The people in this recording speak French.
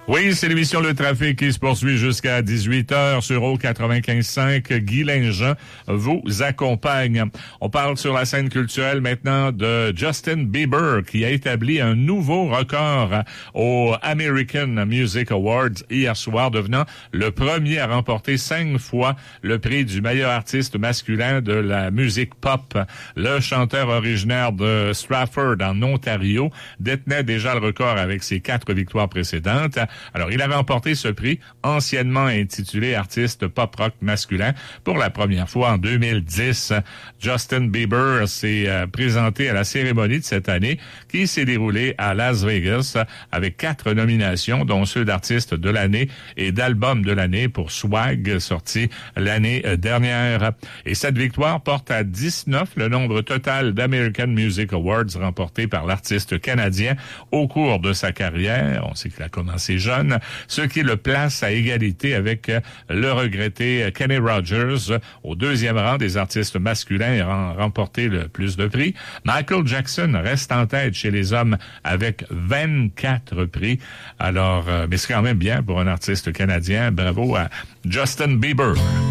Oui, c'est l'émission Le Trafic qui se poursuit jusqu'à 18h sur O95.5. Guy Linjean vous accompagne. On parle sur la scène culturelle maintenant de Justin Bieber qui a établi un nouveau record aux American Music Awards hier soir, devenant le premier à remporter 5 fois le prix du meilleur artiste masculin de la musique pop. Le chanteur originaire de Stratford en Ontario détenait déjà le record avec ses 4 victoires précédentes. Alors, il a remporté ce prix, anciennement intitulé artiste pop-rock masculin, pour la première fois en 2010. Justin Bieber s'est présenté à la cérémonie de cette année, qui s'est déroulée à Las Vegas, avec 4 nominations, dont ceux d'artiste de l'année et d'album de l'année pour Swag, sorti l'année dernière. Et cette victoire porte à 19 le nombre total d'American Music Awards remportés par l'artiste canadien au cours de sa carrière. On sait qu'il a commencé jeune, ce qui le place à égalité avec le regretté Kenny Rogers au 2e rang des artistes masculins ayant remporté le plus de prix. Michael Jackson reste en tête chez les hommes avec 24 prix. Alors, mais c'est quand même bien pour un artiste canadien. Bravo à Justin Bieber.